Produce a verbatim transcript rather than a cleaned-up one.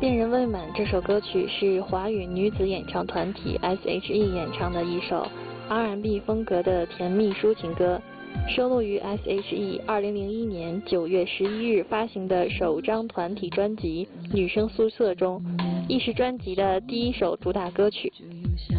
恋人未满这首歌曲是华语女子演唱团体 S H E 演唱的一首 R and B 风格的甜蜜抒情歌，收录于 S H E 二零零一年九月十一日发行的首张团体专辑《女生宿舍》中，亦是专辑的第一首主打歌曲。